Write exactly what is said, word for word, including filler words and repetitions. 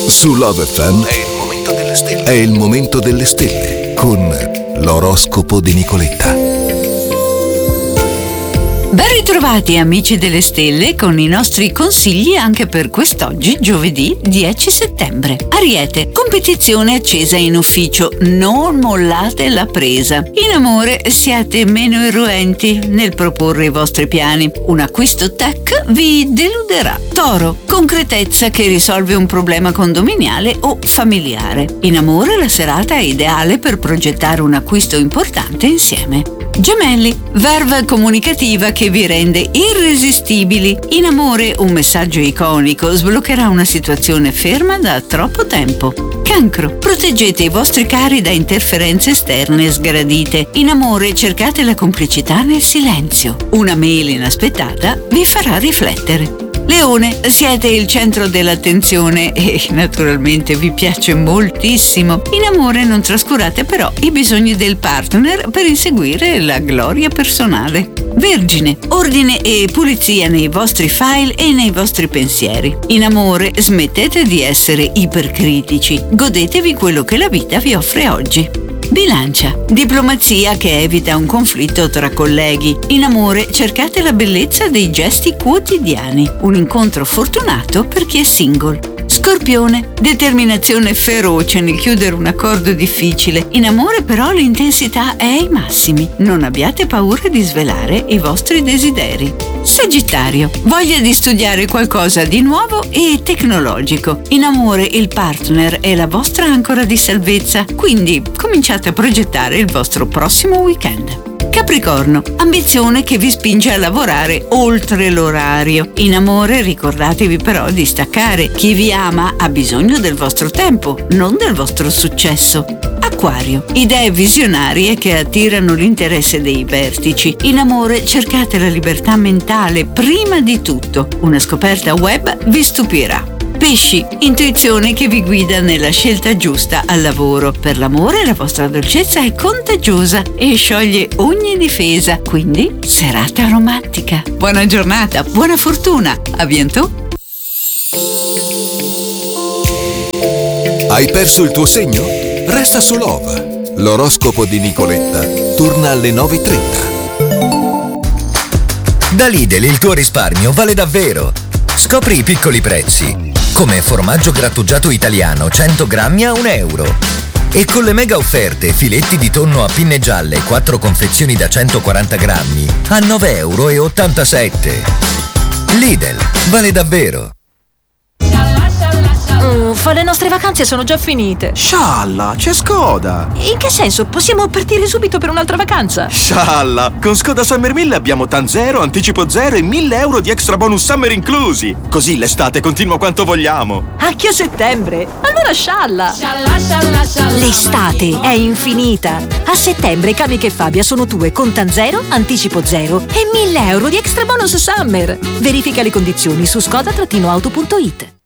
Su Love F M è il momento delle stelle. È il momento delle stelle con l'oroscopo di Nicoletta. Ben ritrovati amici delle stelle con i nostri consigli anche per quest'oggi, giovedì dieci settembre. Ariete, competizione accesa in ufficio, non mollate la presa. In amore siate meno irruenti nel proporre i vostri piani. Un acquisto tech vi deluderà. Toro, concretezza che risolve un problema condominiale o familiare. In amore la serata è ideale per progettare un acquisto importante insieme. Gemelli, verve comunicativa che vi rende irresistibili. In amore un messaggio iconico sbloccherà una situazione ferma da troppo tempo. Cancro, proteggete i vostri cari da interferenze esterne sgradite. In amore cercate la complicità nel silenzio. Una mail inaspettata vi farà riflettere. Leone, siete il centro dell'attenzione e naturalmente vi piace moltissimo. In amore non trascurate però i bisogni del partner per inseguire la gloria personale. Vergine, ordine e pulizia nei vostri file e nei vostri pensieri. In amore smettete di essere ipercritici, godetevi quello che la vita vi offre oggi. Bilancia, diplomazia che evita un conflitto tra colleghi. In amore cercate la bellezza dei gesti quotidiani. Un incontro fortunato per chi è single. Scorpione, determinazione feroce nel chiudere un accordo difficile. In amore però l'intensità è ai massimi. Non abbiate paura di svelare i vostri desideri. Sagittario, voglia di studiare qualcosa di nuovo e tecnologico. In amore il partner è la vostra ancora di salvezza, quindi cominciate a progettare il vostro prossimo weekend. Capricorno, ambizione che vi spinge a lavorare oltre l'orario. In amore ricordatevi però di staccare. Chi vi ama ha bisogno del vostro tempo, non del vostro successo. Acquario, idee visionarie che attirano l'interesse dei vertici. In amore cercate la libertà mentale prima di tutto. Una scoperta web vi stupirà. Pesci, intuizione che vi guida nella scelta giusta al lavoro. Per l'amore la vostra dolcezza è contagiosa e scioglie ogni difesa, quindi serata romantica. Buona giornata, buona fortuna, a bientôt! Hai perso il tuo segno? Resta su Love. L'oroscopo di Nicoletta torna alle nove e trenta. Da Lidl il tuo risparmio vale davvero. Scopri i piccoli prezzi. Come formaggio grattugiato italiano cento grammi a un euro. E con le mega offerte filetti di tonno a pinne gialle quattro confezioni da centoquaranta grammi a nove euro e ottantasette. Lidl, vale davvero. Uffa, le nostre vacanze sono già finite. Scialla, c'è Skoda. In che senso? Possiamo partire subito per un'altra vacanza? Scialla, con Skoda Summer mille abbiamo TAN zero, anticipo zero e mille euro di extra bonus summer inclusi. Così l'estate continua quanto vogliamo. Anche a settembre? Allora scialla. Scialla, scialla, scialla. L'estate è infinita. A settembre Camiche e Fabia sono tue con TAN zero, anticipo zero e mille euro di extra bonus summer. Verifica le condizioni su skoda auto punto it.